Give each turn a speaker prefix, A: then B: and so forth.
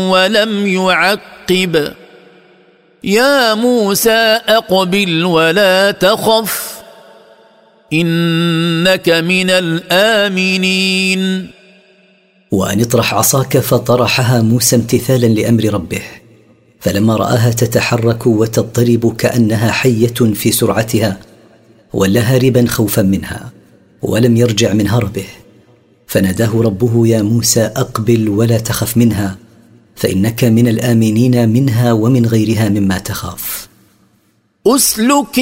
A: ولم يعقب يا موسى أقبل ولا تخف إنك من الآمنين.
B: وأن اطرح عصاك فطرحها موسى امتثالا لأمر ربه، فلما رآها تتحرك وتضطرب كأنها حية في سرعتها ولا هاربا خوفا منها ولم يرجع من هربه، فناداه ربه يا موسى أقبل ولا تخف منها فإنك من الآمنين منها ومن غيرها مما تخاف.
A: أسلك